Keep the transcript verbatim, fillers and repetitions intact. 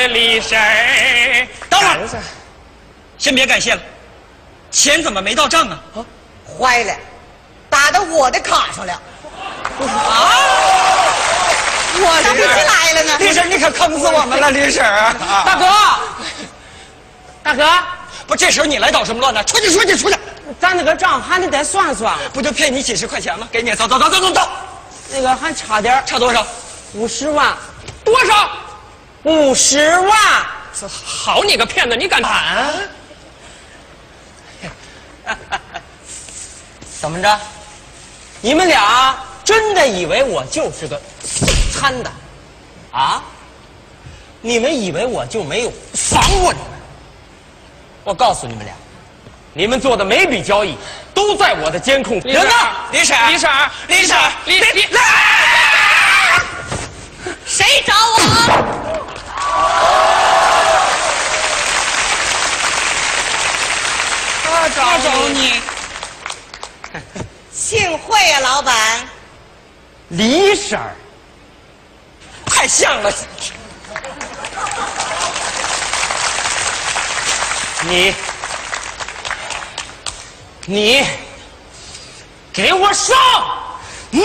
李婶儿，等会儿，先别感谢了，钱怎么没到账啊？ 啊，坏了，打到我的卡上了。啊！我怎么不来了呢？ 李婶，你可坑死我们了，李婶儿！ 大哥，大哥， 不，这时候你来捣什么乱呢？出去，出去，出去！ 咱那个账还得再算算。 不就骗你几十块钱吗？给你，走走走走走走。 那个还差点， 差多少？ 五十万。 多少？ 五十万！ 好你个骗子，你敢啊？ 怎么着？你们俩真的以为我就是个参的啊？你们以为我就没有防过你们？我告诉你们俩，你们做的每笔交易都在我的监控。 人呢？李婶，李婶，李婶，李李来！ 谁找我？ 他找找你。 幸会啊，老板。 李婶儿， 太像了。 你，你，给我上！